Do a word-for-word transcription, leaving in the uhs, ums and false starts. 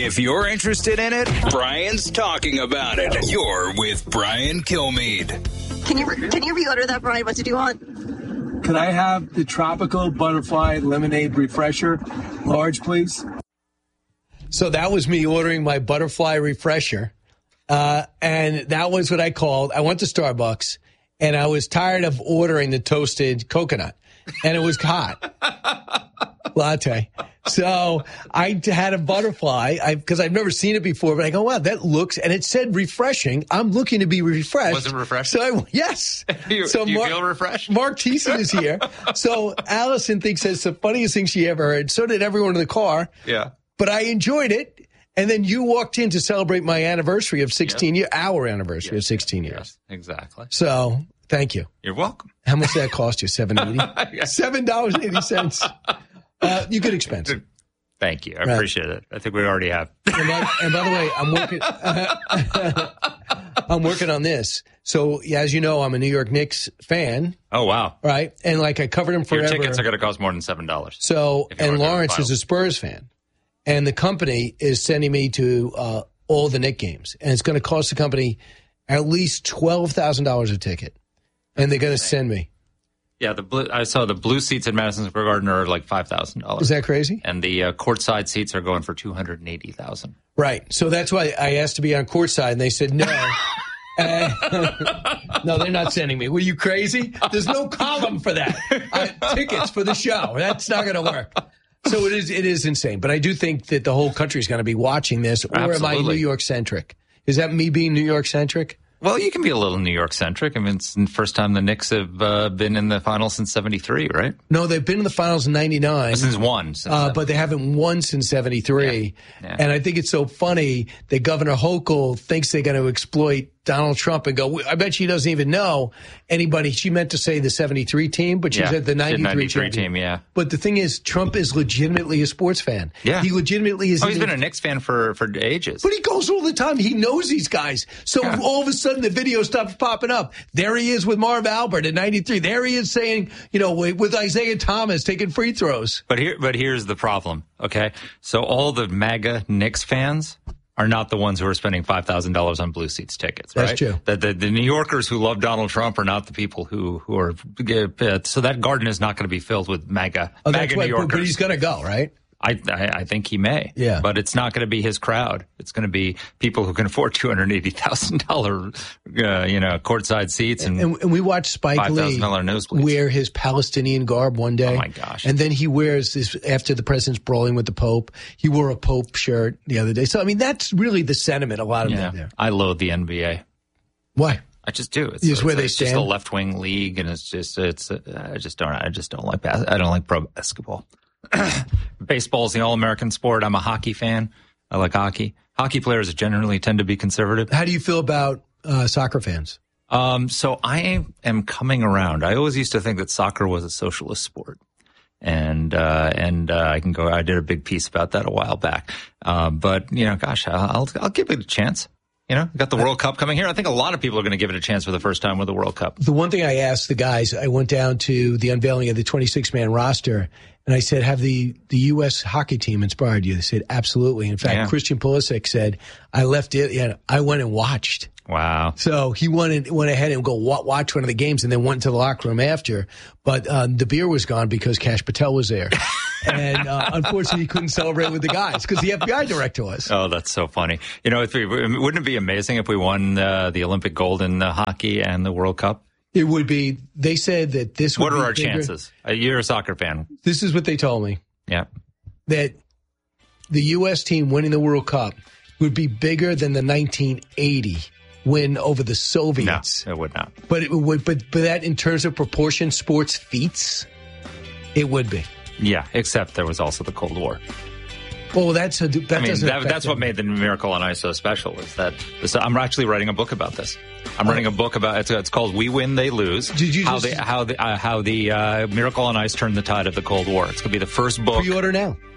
If you're interested in it, Brian's talking about it. You're with Brian Kilmeade. Can you can you reorder that, Brian? What did you want? Could I have the tropical butterfly lemonade refresher, large, please? So that was me ordering my butterfly refresher. Uh, and that was what I called. I went to Starbucks, and I was tired of ordering the toasted coconut. And it was hot. Latte. So I had a butterfly because I've never seen it before, but I go, wow, that looks, and it said refreshing. I'm looking to be refreshed. Was it refreshing? So I, yes. you, so do you Mark, feel refreshed? Mark Thiessen is here. So Allison thinks that's the funniest thing she ever heard. So did everyone in the car. Yeah. But I enjoyed it. And then you walked in to celebrate my anniversary of sixteen years, our anniversary yes. of sixteen years. Yes, exactly. So thank you. You're welcome. How much did that cost you? seven eighty seven dollars and eighty cents. Uh, you get expensive. Thank you. I right. appreciate it. I think we already have. And by, and by the way, I'm working. Uh, I'm working on this. So, yeah, as you know, I'm a New York Knicks fan. Oh wow! Right, and like I covered them forever. Your tickets are going to cost more than seven dollars. So, and Lawrence is a Spurs fan, and the company is sending me to uh, all the Knicks games, and it's going to cost the company at least twelve thousand dollars a ticket, and they're going to send me. Yeah, the blue, I saw the blue seats at Madison Square Garden are like five thousand dollars. Is that crazy? And the uh, courtside seats are going for two hundred and eighty thousand. Right. So that's why I asked to be on courtside, and they said no. uh, no, they're not sending me. Were you crazy? There's no column for that. Uh, tickets for the show. That's not going to work. So it is. It is insane. But I do think that the whole country is going to be watching this. Or Absolutely. am I New York centric? Is that me being New York centric? Well, you can be a little New York centric. I mean, it's the first time the Knicks have uh, been in the finals since seventy-three, right? No, they've been in the finals in ninety-nine. Since one. Since uh, but they haven't won since seventy-three. Yeah. Yeah. And I think it's so funny that Governor Hochul thinks they're going to exploit Donald Trump and go, I bet she doesn't even know anybody. She meant to say the seventy-three team, but she yeah. said the ninety-three, ninety-three team, yeah. But the thing is, Trump is legitimately a sports fan. Yeah. He legitimately is. Oh, he's been a Knicks fan for, for ages. But he goes all the time. He knows these guys. So yeah. all of a sudden the video stuff popping up. There he is with Marv Albert at ninety-three. There he is saying, you know, with Isaiah Thomas taking free throws. But here, but here's the problem, okay? So all the MAGA Knicks fans are not the ones who are spending five thousand dollars on Blue Seats tickets, right? That's true. The, the, the New Yorkers who love Donald Trump are not the people who, who are uh, – so that garden is not going to be filled with MAGA, oh, MAGA right, New Yorkers. But he's going to go, right? I, I I think he may. Yeah. But it's not going to be his crowd. It's going to be people who can afford two hundred eighty thousand dollars, uh, you know, courtside seats. And, and, and we watched Spike Lee wear his Palestinian garb one day. Oh, my gosh. And then he wears this after the president's brawling with the Pope. He wore a Pope shirt the other day. So, I mean, that's really the sentiment a lot of yeah. them there. I loathe the N B A. Why? I just do. It's, just it's, where they it's stand? just a left wing league, and it's just it's. Uh, I just don't. I just don't like. Bas- I don't like pro basketball. Baseball is the all-American sport. I'm a hockey fan. I like hockey. Hockey players generally tend to be conservative. How do you feel about uh, soccer fans? Um, so I am coming around. I always used to think that soccer was a socialist sport. And, uh, and, uh, I can go, I did a big piece about that a while back. Uh, but, you know, gosh, I'll, I'll give it a chance. You know, got the World Cup coming here. I think a lot of people are going to give it a chance for the first time with the World Cup. The one thing I asked the guys, I went down to the unveiling of the twenty-six man roster, and I said, have the, the U S hockey team inspired you? They said, absolutely. In fact, yeah. Christian Pulisic said, I left it, yeah, I went and watched. Wow. So he went, went ahead and go watch one of the games and then went into the locker room after. But uh, the beer was gone because Kash Patel was there. And uh, unfortunately, he couldn't celebrate with the guys because the F B I director was. Oh, that's so funny. You know, if we, wouldn't it be amazing if we won uh, the Olympic gold in uh, hockey and the World Cup? It would be. They said that this would What are be our bigger. chances? Uh, you're a soccer fan. This is what they told me. Yeah. That the U S team winning the World Cup would be bigger than the nineteen eighty win over the Soviets. No, it would not. But it would. But but that in terms of proportion, sports feats, it would be. Yeah, except there was also the Cold War. Well, that's a, that I mean, doesn't that, that's them. what made the Miracle on Ice so special. Is that this, I'm actually writing a book about this. I'm writing a book about it's, it's called "We Win, They Lose." Did you how just, the how the uh, how the uh, Miracle on Ice turned the tide of the Cold War? It's going to be the first book. Pre-order now.